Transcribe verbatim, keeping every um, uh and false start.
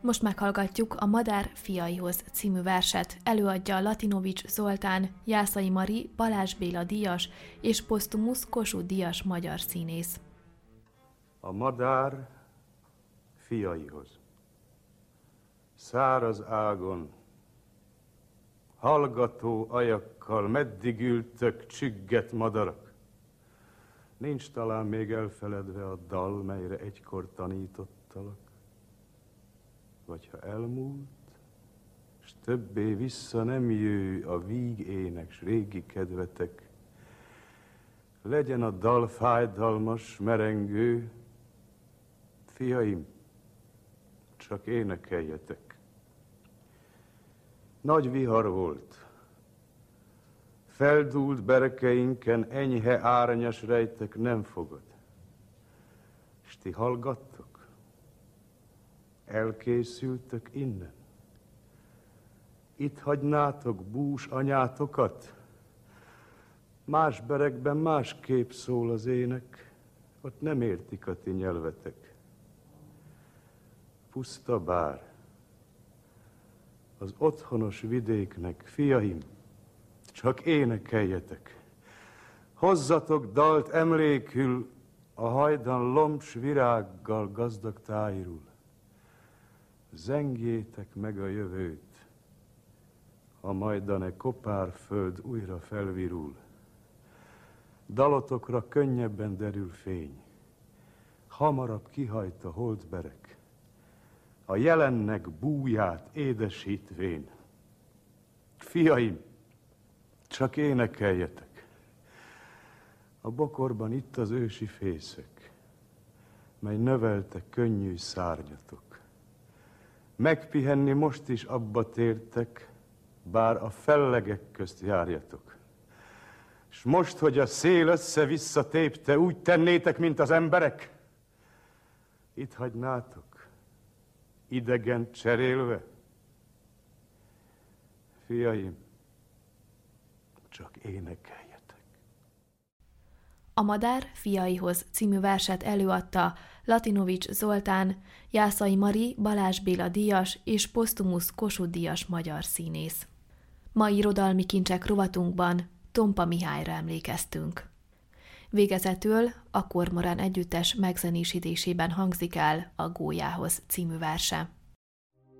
Most meghallgatjuk a Madár fiaihoz című verset. Előadja Latinovics Zoltán, Jászai Mari, Balázs Béla díjas és posztumusz Kossuth díjas magyar színész. A madár fiaihoz. Száraz ágon, hallgató ajakkal meddig ültök csügget madarak. Nincs talán még elfeledve a dal, melyre egykor tanítottalak. Vagy ha elmúlt, s többé vissza nem jöjj a víg ének, s régi kedvetek, legyen a dal fájdalmas, merengő, fiaim, csak énekeljetek. Nagy vihar volt, feldúlt berkeinken enyhe árnyas rejtek nem fogad. S ti hallgattok? Elkészültök innen? Itt hagynátok bús anyátokat? Más berekben másképp szól az ének, ott nem értik a ti nyelvetek. Puszta bár, az otthonos vidéknek, fiaim, csak énekeljetek. Hozzatok dalt emlékül a hajdan lombs virággal gazdag tájról. Zengjétek meg a jövőt, ha majdane kopár föld újra felvirul. Dalotokra könnyebben derül fény, hamarabb kihajt a holdberek, a jelennek búját édesítvén. Fiaim, csak énekeljetek. A bokorban itt az ősi fészek, mely növelte könnyű szárnyatok. Megpihenni most is abba tértek, bár a fellegek közt járjatok. S most, hogy a szél össze-vissza tépte, úgy tennétek, mint az emberek? Itt hagynátok, idegen cserélve? Fiaim, csak énekeljetek. A Madár fiaihoz című verset előadta Latinovics Zoltán, Jászai Mari, Balázs Béla díjas és posztumusz Kossuth díjas magyar színész. Mai irodalmi kincsek rovatunkban Tompa Mihályra emlékeztünk. Végezetül a Kormorán együttes megzenésítésében hangzik el a Gólyához című verse.